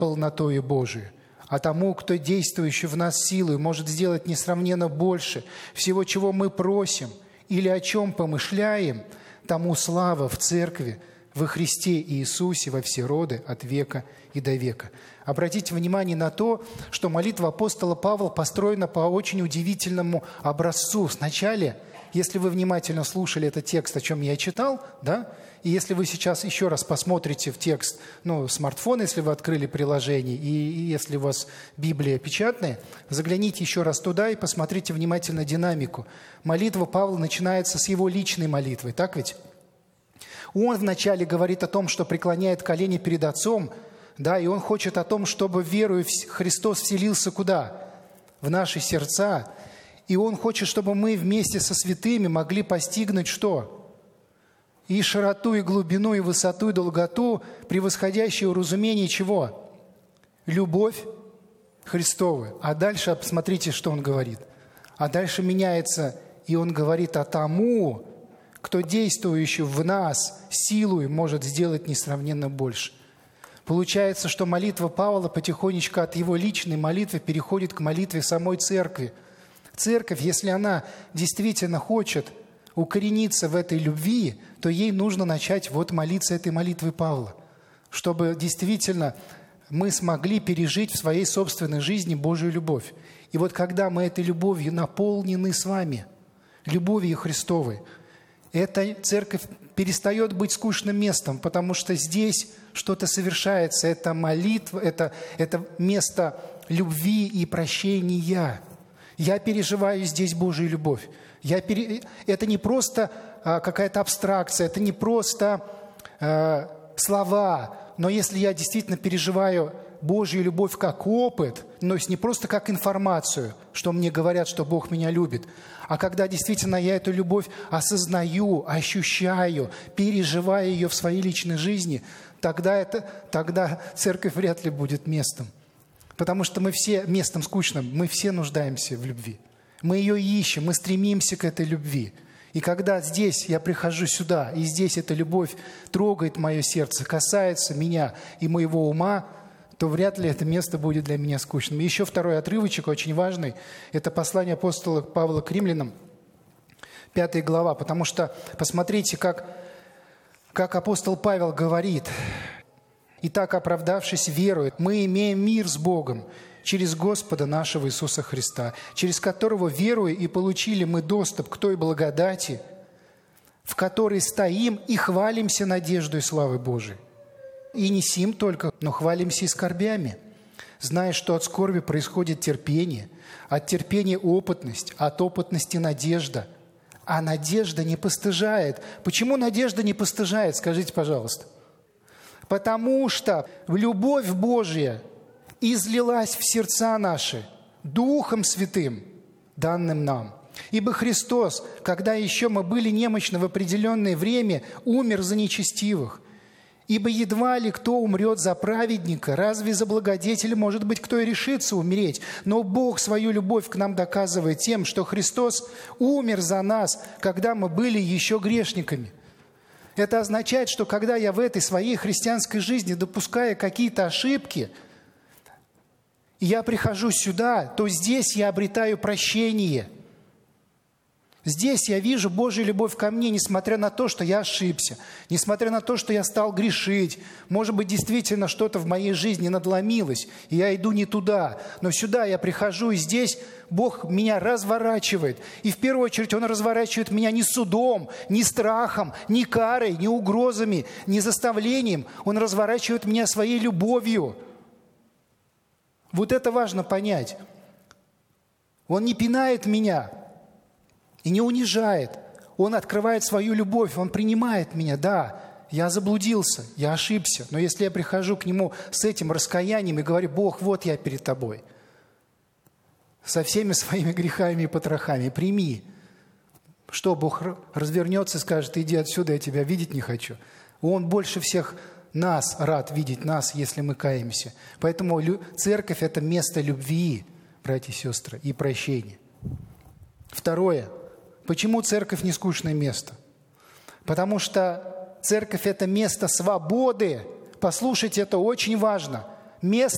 полнотою Божией, а тому, кто действующий в нас силой, может сделать несравненно больше всего, чего мы просим или о чем помышляем, тому слава в Церкви, во Христе Иисусе во все роды, от века и до века». Обратите внимание на то, что молитва апостола Павла построена по очень удивительному образцу. Сначала, если вы внимательно слушали этот текст, о чем я читал, да, и если вы сейчас еще раз посмотрите в текст, смартфон, если вы открыли приложение, и если у вас Библия печатная, загляните еще раз туда и посмотрите внимательно динамику. Молитва Павла начинается с его личной молитвы, так ведь? Он вначале говорит о том, что преклоняет колени перед Отцом, да, и он хочет о том, чтобы верою Христос вселился куда? В наши сердца. И он хочет, чтобы мы вместе со святыми могли постигнуть что? И широту, и глубину, и высоту, и долготу, превосходящее разумение чего? Любовь Христовую. А дальше посмотрите, что он говорит. А дальше меняется, и он говорит о тому, кто действующий в нас силой может сделать несравненно больше. Получается, что молитва Павла потихонечку от его личной молитвы переходит к молитве самой Церкви. Церковь, если она действительно хочет укорениться в этой любви, то ей нужно начать молиться этой молитвой Павла, чтобы действительно мы смогли пережить в своей собственной жизни Божью любовь. И когда мы этой любовью наполнены с вами, любовью Христовой, эта церковь перестает быть скучным местом, потому что здесь что-то совершается. Это молитва, это место любви и прощения. Я переживаю здесь Божью любовь. Это не просто какая-то абстракция, это не просто слова, но если я действительно переживаю Божью любовь как опыт, но не просто как информацию, что мне говорят, что Бог меня любит, а когда действительно я эту любовь осознаю, ощущаю, переживаю ее в своей личной жизни, тогда церковь вряд ли будет местом. Потому что мы все местом скучным, мы все нуждаемся в любви. Мы ее ищем, мы стремимся к этой любви. И когда здесь я прихожу сюда, и здесь эта любовь трогает мое сердце, касается меня и моего ума, то вряд ли это место будет для меня скучным. И еще второй отрывочек, очень важный, это послание апостола Павла к римлянам, 5 глава. Потому что посмотрите, как апостол Павел говорит: «Итак, оправдавшись верою, мы имеем мир с Богом через Господа нашего Иисуса Христа, через которого, веруя, и получили мы доступ к той благодати, в которой стоим и хвалимся надеждой и славой Божией. И не сим только, но хвалимся и скорбями, зная, что от скорби происходит терпение, от терпения опытность, от опытности надежда. А надежда не постыжает». Почему надежда не постыжает, скажите, пожалуйста? Потому что любовь Божья излилась в сердца наши Духом Святым, данным нам. Ибо Христос, когда еще мы были немощны в определенное время, умер за нечестивых. Ибо едва ли кто умрет за праведника, разве за благодетеля, может быть, кто и решится умереть. Но Бог свою любовь к нам доказывает тем, что Христос умер за нас, когда мы были еще грешниками. Это означает, что когда я в этой своей христианской жизни допускаю какие-то ошибки, и я прихожу сюда, то здесь я обретаю прощение. Здесь я вижу Божью любовь ко мне, несмотря на то, что я ошибся, несмотря на то, что я стал грешить. Может быть, действительно что-то в моей жизни надломилось, и я иду не туда. Но сюда я прихожу, и здесь Бог меня разворачивает. И в первую очередь Он разворачивает меня не судом, не страхом, не карой, не угрозами, не заставлением. Он разворачивает меня своей любовью. Вот это важно понять. Он не пинает меня и не унижает. Он открывает свою любовь, Он принимает меня. Да, я заблудился, я ошибся. Но если я прихожу к Нему с этим раскаянием и говорю: Бог, вот я перед Тобой, со всеми своими грехами и потрохами, прими. Что, Бог развернется и скажет: иди отсюда, я тебя видеть не хочу. Он больше всех нас рад видеть, нас, если мы каемся. Поэтому церковь – это место любви, братья и сестры, и прощения. Второе. Почему церковь не скучное место? Потому что церковь – это место свободы. Послушайте, это очень важно. Место